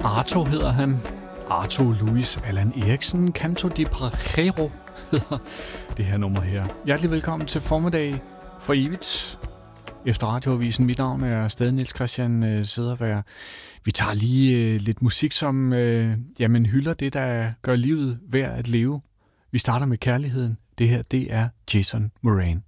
Arto hedder han. Arto Louis Allan Eriksen, Canto di Pajero hedder det her nummer her. Hjertelig velkommen til formiddag for evigt. Efter radioavisen. Mit navn er stadig Niels Christian Sederberg. Vi tager lige lidt musik, som hylder det, der gør livet værd at leve. Vi starter med kærligheden. Det her, det er Jason Moran.